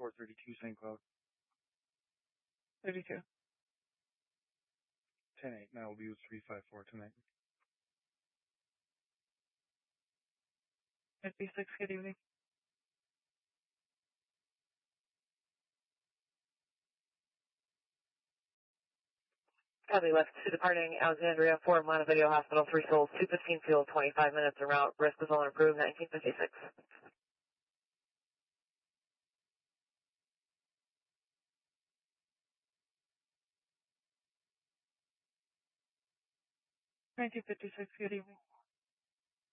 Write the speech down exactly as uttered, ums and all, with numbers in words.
four thirty-two, Saint Cloud. thirty-two. ten eight, Malibu three five four tonight. fifty-six, good evening. Copy, left to departing Alexandria for Montevideo Hospital, three souls, two fifteen fuel, twenty-five minutes en route, risk is all improved, nineteen fifty-six. nineteen fifty-six, good evening.